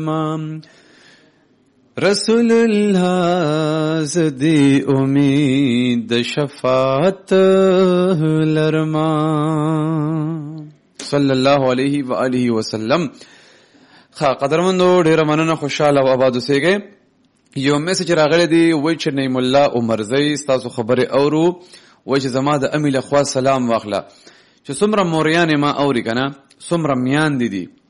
رسول الله زدی امید شفاعت لرما صلی الله علیه و آله وسلم. قدرمندو ډیره مننه، خوشاله او آباد اوسئ. یو میسج راغلی دی، وای چې نعیم الله عمرزی ستاسو خبره اورو، وای چې زما د امی له خوا سلام واخله چې څومره موریانې ما اوري کنه، څومره میان دي